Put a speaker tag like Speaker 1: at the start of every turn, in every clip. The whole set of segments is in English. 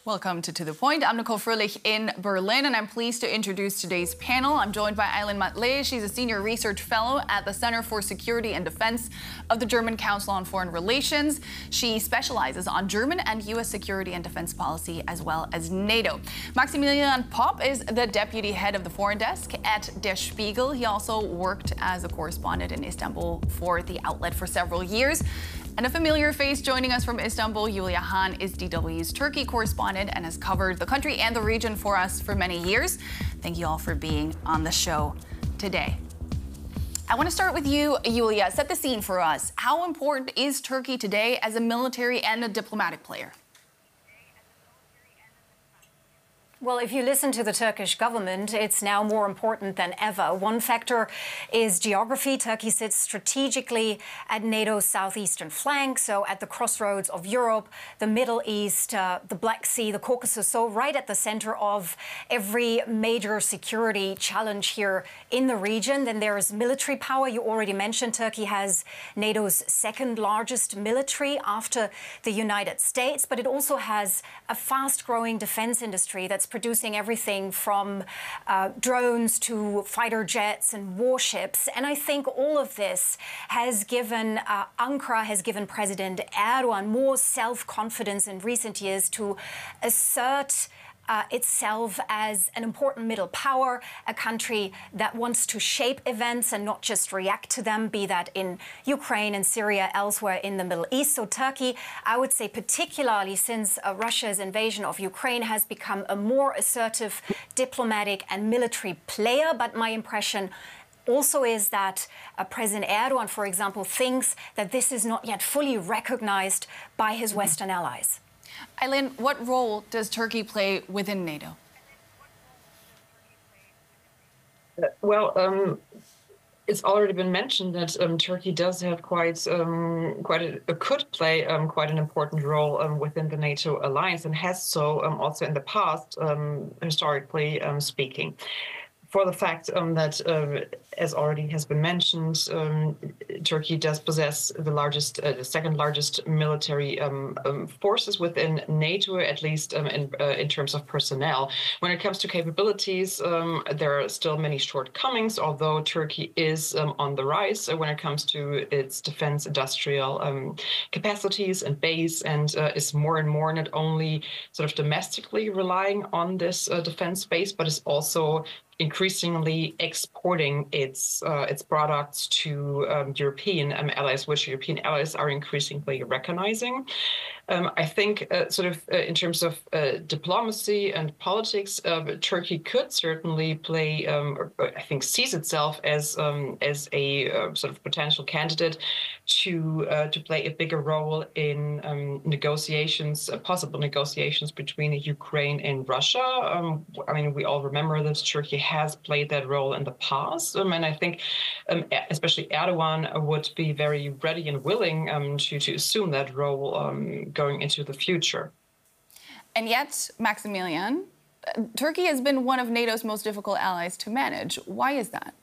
Speaker 1: Welcome to The Point. I'm Nicole Fröhlich in Berlin, and I'm pleased to introduce today's panel. I'm joined by Aylin Matlé. She's a senior research fellow at the Center for Security and Defense of the German Council on Foreign Relations. She specializes on German and U.S. security and defense policy, as well as NATO. Maximilian Popp is the deputy head of the foreign desk at Der Spiegel. He also worked as a correspondent in Istanbul for the outlet for several years. And a familiar face joining us from Istanbul, Julia Hahn, is DW's Turkey correspondent and has covered the country and the region for us for many years. Thank you all for being on the show today. I want to start with you, Julia. Set the scene for us. How important is Turkey today as a military and a diplomatic player?
Speaker 2: Well, if you listen to the Turkish government, it's now more important than ever. One factor is geography. Turkey sits strategically at NATO's southeastern flank, so at the crossroads of Europe, the Middle East, the Black Sea, the Caucasus, so right at the center of every major security challenge here in the region. Then there is military power. You already mentioned Turkey has NATO's second largest military after the United States, but it also has a fast-growing defense industry that's producing everything from drones to fighter jets and warships. And I think all of this has given Ankara, has given President Erdogan more self-confidence in recent years to assert itself as an important middle power, a country that wants to shape events and not just react to them, be that in Ukraine and Syria, elsewhere in the Middle East. So Turkey, I would say particularly since Russia's invasion of Ukraine, has become a more assertive diplomatic and military player. But my impression also is that President Erdogan, for example, thinks that this is not yet fully recognized by his Western allies.
Speaker 1: Aylin, what role does Turkey play within NATO?
Speaker 3: It's already been mentioned that Turkey does have could play quite an important role within the NATO alliance, and has so also in the past, historically speaking. For the fact that, as already has been mentioned, Turkey does possess the second largest military forces within NATO, at least in terms of personnel. When it comes to capabilities, there are still many shortcomings, although Turkey is on the rise when it comes to its defense industrial capacities and base, and is more and more not only sort of domestically relying on this defense base, but is also increasingly exporting its products to European allies, which European allies are increasingly recognizing. I think in terms of diplomacy and politics, Turkey could certainly play, I think sees itself as a sort of potential candidate to play a bigger role in negotiations, possible negotiations between Ukraine and Russia. I mean, we all remember that Turkey has played that role in the past, and I think especially Erdogan would be very ready and willing to assume that role going into the future.
Speaker 1: And yet, Maximilian, Turkey has been one of NATO's most difficult allies to manage. Why is that?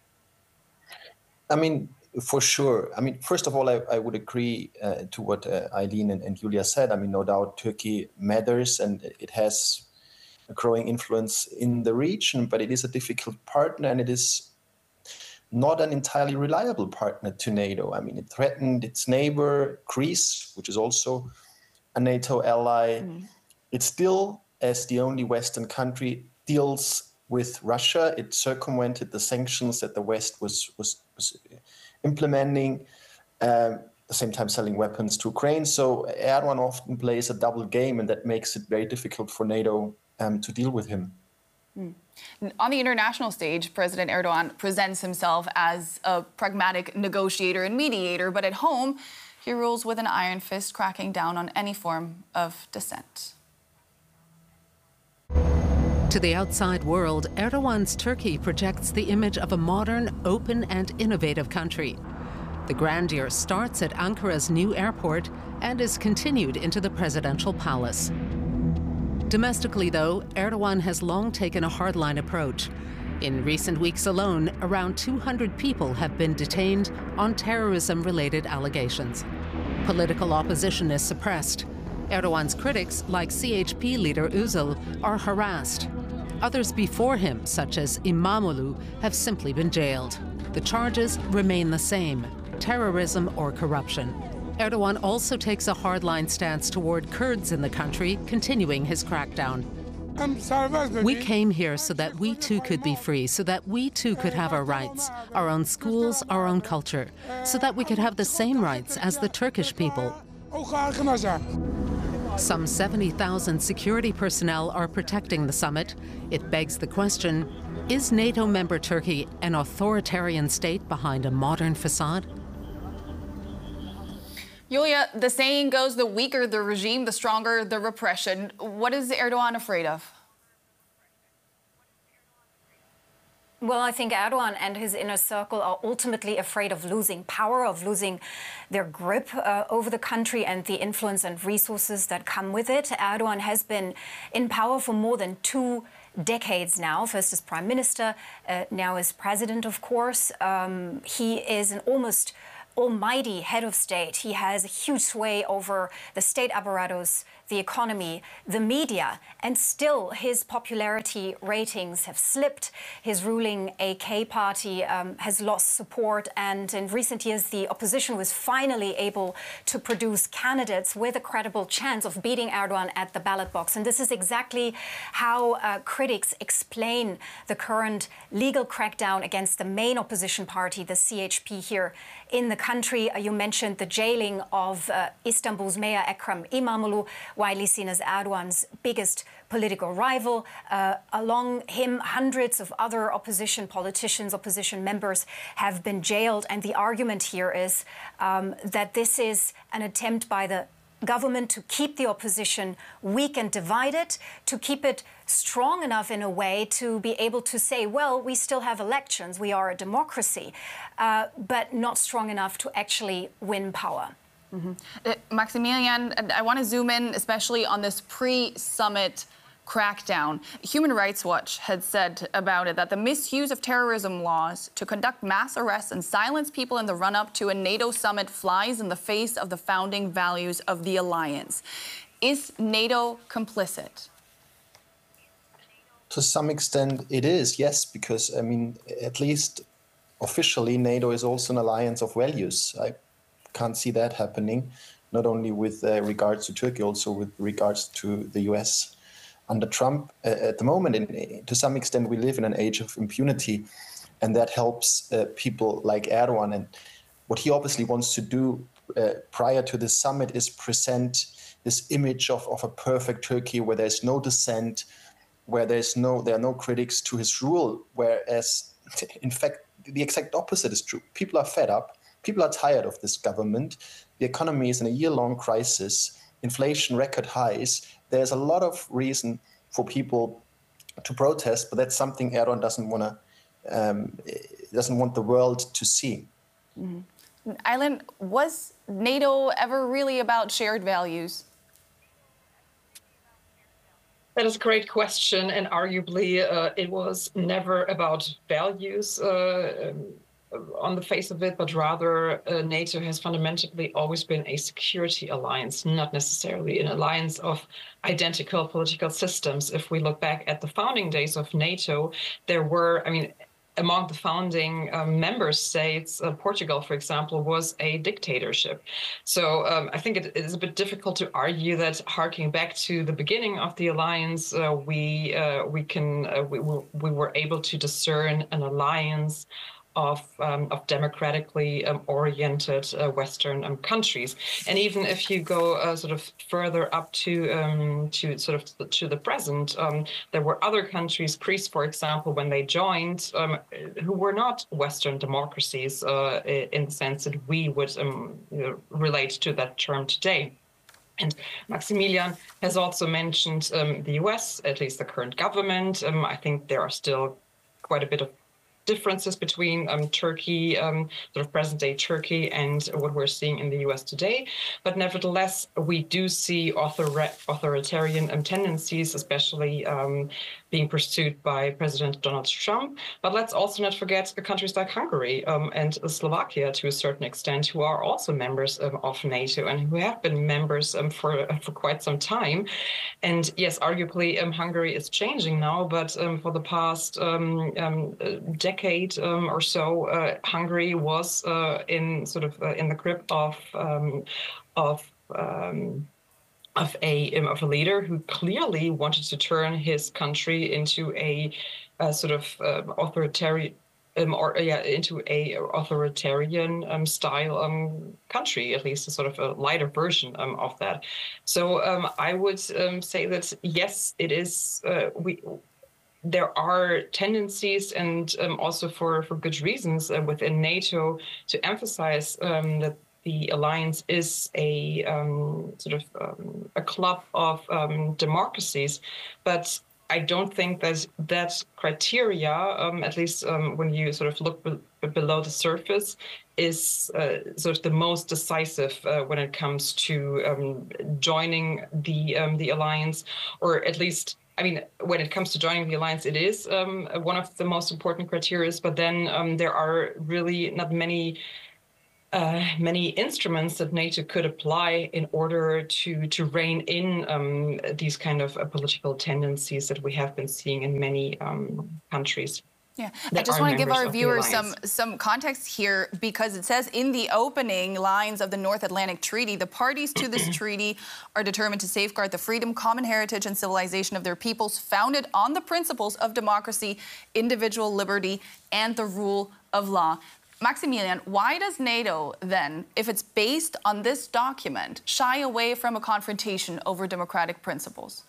Speaker 4: I mean, for sure. I mean, first of all, I would agree to what Aylin and Julia said. I mean, no doubt Turkey matters and it has a growing influence in the region, but it is a difficult partner and it is not an entirely reliable partner to NATO. I mean, it threatened its neighbor, Greece, which is also a NATO ally. It still, as the only Western country, deals with Russia. It circumvented the sanctions that the West was implementing, at the same time selling weapons to Ukraine. So Erdogan often plays a double game, and that makes it very difficult for NATO to deal with him.
Speaker 1: On the international stage, President Erdogan presents himself as a pragmatic negotiator and mediator, but at home, he rules with an iron fist, cracking down on any form of dissent.
Speaker 5: To the outside world, Erdogan's Turkey projects the image of a modern, open and innovative country. The grandeur starts at Ankara's new airport and is continued into the presidential palace. Domestically, though, Erdogan has long taken a hardline approach. In recent weeks alone, around 200 people have been detained on terrorism-related allegations. Political opposition is suppressed. Erdogan's critics, like CHP leader Özal, are harassed. Others before him, such as İmamoğlu, have simply been jailed. The charges remain the same: terrorism or corruption. Erdogan also takes a hardline stance toward Kurds in the country, continuing his crackdown. We came here so that we too could be free, so that we too could have our rights, our own schools, our own culture, so that we could have the same rights as the Turkish people. Some 70,000 security personnel are protecting the summit. It begs the question, is NATO member Turkey an authoritarian state behind a modern facade?
Speaker 1: Julia, the saying goes, the weaker the regime, the stronger the repression. What is Erdogan afraid of?
Speaker 2: Well, I think Erdogan and his inner circle are ultimately afraid of losing power, of losing their grip over the country and the influence and resources that come with it. Erdogan has been in power for more than 2 decades now, first as prime minister, now as president, of course. He is an almost almighty head of state. He has a huge sway over the state apparatus, the economy, the media, and still his popularity ratings have slipped. His ruling AK party has lost support, and in recent years the opposition was finally able to produce candidates with a credible chance of beating Erdogan at the ballot box. And this is exactly how critics explain the current legal crackdown against the main opposition party, the CHP, here in the country. You mentioned the jailing of Istanbul's mayor Ekrem İmamoğlu, widely seen as Erdogan's biggest political rival. Along him, hundreds of other opposition politicians, opposition members have been jailed. And the argument here is that this is an attempt by the government to keep the opposition weak and divided, to keep it strong enough in a way to be able to say, well, we still have elections, we are a democracy, but not strong enough to actually win power.
Speaker 1: Maximilian, I want to zoom in especially on this pre-summit crackdown. Human Rights Watch had said about it that the misuse of terrorism laws to conduct mass arrests and silence people in the run-up to a NATO summit flies in the face of the founding values of the alliance. Is NATO complicit?
Speaker 4: To some extent, it is, yes, because, I mean, at least officially, NATO is also an alliance of values. I can't see that happening, not only with regards to Turkey, also with regards to the US. Under Trump, at the moment, to some extent, we live in an age of impunity, and that helps people like Erdogan. And what he obviously wants to do prior to this summit is present this image of a perfect Turkey where there's no dissent, where there are no critics to his rule, whereas, in fact, the exact opposite is true. People are fed up. People are tired of this government. The economy is in a year-long crisis, inflation record highs. There's a lot of reason for people to protest, but that's something Erdogan doesn't want the world to see.
Speaker 1: Mm-hmm. Aylin, was NATO ever really about shared values?
Speaker 3: That is a great question, and arguably it was never about values on the face of it, but rather NATO has fundamentally always been a security alliance, not necessarily an alliance of identical political systems. If we look back at the founding days of NATO, there were, I mean, among the founding member states, Portugal, for example, was a dictatorship. So I think it is a bit difficult to argue that, harking back to the beginning of the alliance, we were able to discern an alliance of democratically oriented Western countries. And even if you go sort of further up to the present, there were other countries, Greece, for example, when they joined, who were not Western democracies in the sense that we would relate to that term today. And Maximilian has also mentioned the US, at least the current government. I think there are still quite a bit of differences between Turkey, sort of present-day Turkey, and what we're seeing in the U.S. today. But nevertheless, we do see authoritarian tendencies, especially being pursued by President Donald Trump. But let's also not forget countries like Hungary and Slovakia, to a certain extent, who are also members of NATO and who have been members for quite some time. And yes, arguably, Hungary is changing now, but for the past decade or so, Hungary was in the grip of a leader who clearly wanted to turn his country into a sort of authoritarian. Into a authoritarian style country, at least a sort of a lighter version of that. So I would say that yes, it is. There are tendencies, and also for good reasons, within NATO to emphasize that the alliance is a a club of democracies, but I don't think that criteria, at least when you sort of look below the surface, is sort of the most decisive when it comes to joining the alliance, or at least, I mean, when it comes to joining the alliance, it is one of the most important criteria. But then there are really not many instruments that NATO could apply in order to rein in these kind of political tendencies that we have been seeing in many countries.
Speaker 1: Yeah, I just want to give our viewers some context here, because it says in the opening lines of the North Atlantic Treaty, the parties to this treaty are determined to safeguard the freedom, common heritage, and civilization of their peoples, founded on the principles of democracy, individual liberty, and the rule of law. Maximilian, why does NATO then, if it's based on this document, shy away from a confrontation over democratic principles?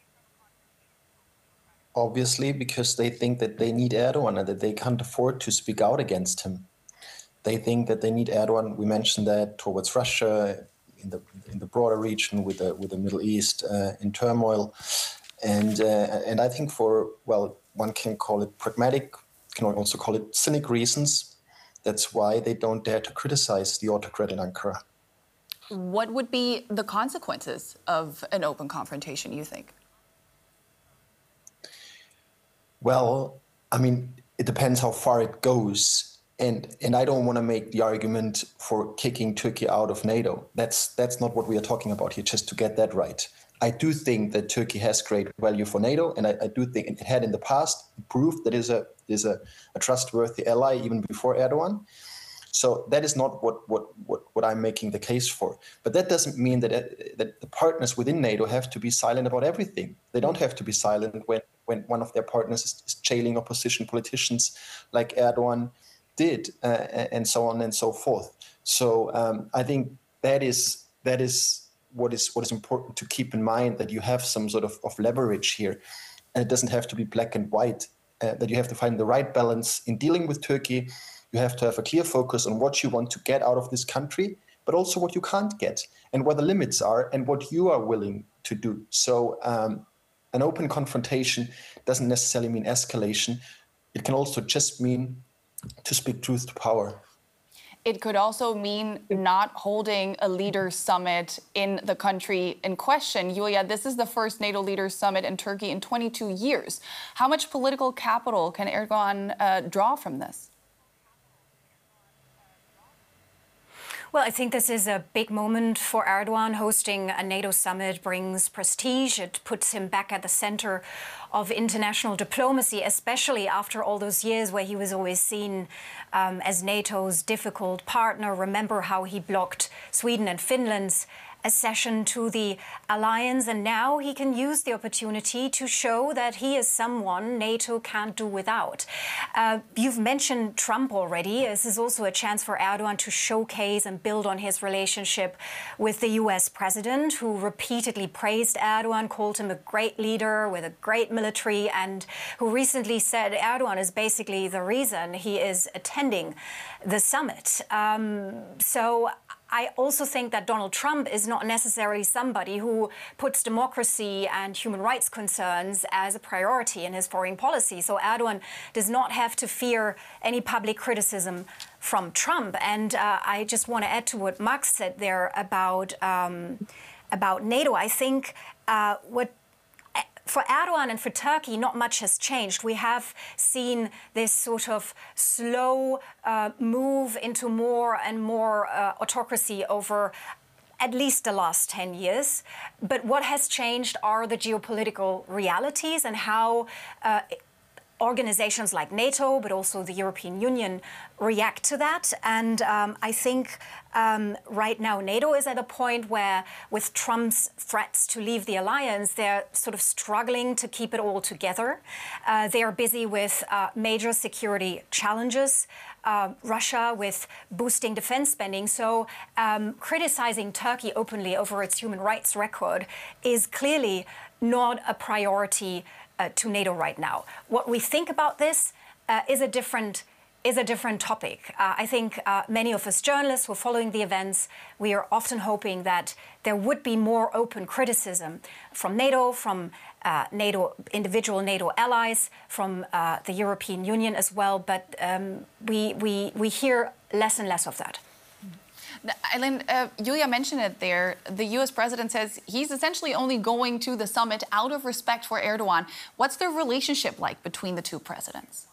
Speaker 4: Obviously, because they think that they need Erdogan and that they can't afford to speak out against him. They think that they need Erdogan. We mentioned that towards Russia, in the broader region, with the Middle East in turmoil, and I think one can call it pragmatic, can also call it cynic reasons. That's why they don't dare to criticize the autocrat in Ankara.
Speaker 1: What would be the consequences of an open confrontation, you think? Well,
Speaker 4: I mean, it depends how far it goes. And I don't want to make the argument for kicking Turkey out of NATO. That's not what we are talking about here, just to get that right. I do think that Turkey has great value for NATO, and I do think it had in the past proved that it is a trustworthy ally even before Erdogan. So that is not what I'm making the case for. But that doesn't mean that the partners within NATO have to be silent about everything. They don't have to be silent when one of their partners is jailing opposition politicians like Erdogan did, and so on and so forth. So I think that is what is important to keep in mind, that you have some sort of leverage here, and it doesn't have to be black and white. That you have to find the right balance in dealing with Turkey. You have to have a clear focus on what you want to get out of this country, but also what you can't get, and where the limits are, and what you are willing to do. So an open confrontation doesn't necessarily mean escalation. It can also just mean to speak truth to power.
Speaker 1: It could also mean not holding a leaders' summit in the country in question. Julia, this is the first NATO leaders' summit in Turkey in 22 years. How much political capital can Erdogan draw from this?
Speaker 2: Well, I think this is a big moment for Erdogan. Hosting a NATO summit brings prestige. It puts him back at the center of international diplomacy, especially after all those years where he was always seen as NATO's difficult partner. Remember how he blocked Sweden and Finland's accession to the alliance, and now he can use the opportunity to show that he is someone NATO can't do without. You've mentioned Trump already. This is also a chance for Erdogan to showcase and build on his relationship with the US president, who repeatedly praised Erdogan, called him a great leader with a great military, and who recently said Erdogan is basically the reason he is attending the summit. So I also think that Donald Trump is not necessarily somebody who puts democracy and human rights concerns as a priority in his foreign policy. So Erdogan does not have to fear any public criticism from Trump. And I just want to add to what Max said there about NATO. I think for Erdogan and for Turkey, not much has changed. We have seen this sort of slow move into more and more autocracy over at least the last 10 years. But what has changed are the geopolitical realities and how organizations like NATO, but also the European Union, react to that. And I think right now NATO is at a point where, with Trump's threats to leave the alliance, they're sort of struggling to keep it all together. They are busy with major security challenges. Russia with boosting defense spending. So criticizing Turkey openly over its human rights record is clearly not a priority to NATO right now. What we think about this is a different topic. I think many of us journalists who are following the events, we are often hoping that there would be more open criticism from NATO, from individual NATO allies, from the European Union as well. But we hear less and less of that.
Speaker 1: Eileen, Julia mentioned it there. The U.S. president says he's essentially only going to the summit out of respect for Erdogan. What's the relationship like between the two presidents?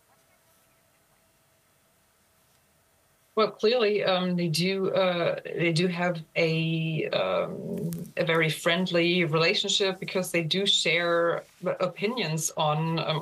Speaker 3: Well, clearly they do have a very friendly relationship because they do share opinions on